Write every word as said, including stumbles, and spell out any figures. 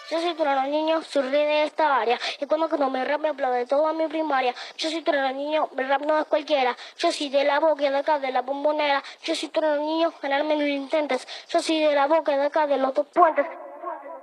Yo soy trueno niño, soy rey de esta área. Y cuando canto mi rap me aplaude toda mi primaria. Yo soy trueno niño, mi rap no es cualquiera. Yo soy de la boca de acá, de la bombonera. Yo soy trueno niño, ganarme no lo intentes. Yo soy de la boca de acá, de los dos puentes.